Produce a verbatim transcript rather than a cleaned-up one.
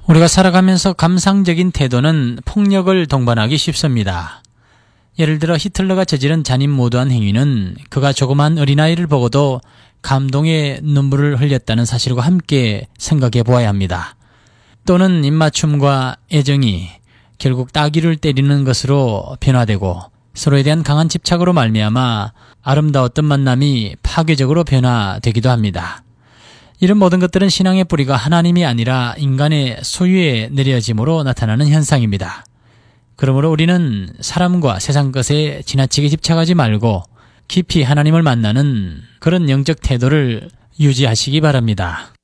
우리가 살아가면서 감상적인 태도는 폭력을 동반하기 쉽습니다. 예를 들어 히틀러가 저지른 잔인모도한 행위는 그가 조그만 어린아이를 보고도 감동의 눈물을 흘렸다는 사실과 함께 생각해 보아야 합니다. 또는 입맞춤과 애정이 결국 따귀를 때리는 것으로 변화되고 서로에 대한 강한 집착으로 말미암아 아름다웠던 만남이 파괴적으로 변화되기도 합니다. 이런 모든 것들은 신앙의 뿌리가 하나님이 아니라 인간의 소유에 내려짐으로 나타나는 현상입니다. 그러므로 우리는 사람과 세상 것에 지나치게 집착하지 말고 깊이 하나님을 만나는 그런 영적 태도를 유지하시기 바랍니다.